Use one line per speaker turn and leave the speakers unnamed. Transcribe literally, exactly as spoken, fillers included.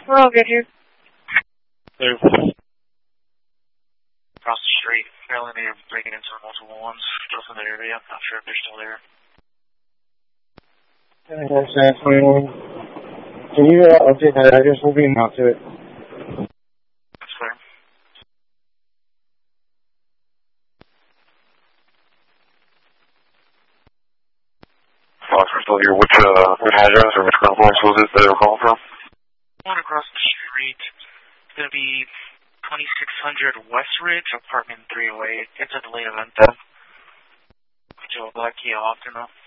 We're all good here.
There.
Across the street. Apparently they're breaking into multiple ones. Just in the area. I'm not sure if they're still there.
San twenty-one. Can you uh, update that address? We'll be out to it.
That's fair.
Fox, we're still here. Which, uh, which address or which complex was it that they were calling from?
One across the street. It's going to be twenty-six hundred West Ridge, apartment three oh eight. It's at the late event. Joe Black Kia Optima.